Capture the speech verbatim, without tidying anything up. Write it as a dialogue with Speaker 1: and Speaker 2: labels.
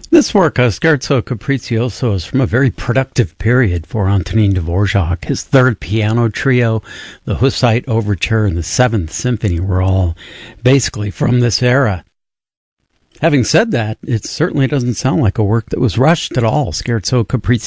Speaker 1: This work, uh, Scherzo Capriccioso, is from a very productive period for Antonin Dvorak. His third piano trio, the Hussite Overture, and the Seventh Symphony were all basically from this era. Having said that, it certainly doesn't sound like a work that was rushed at all. Scherzo Capriccioso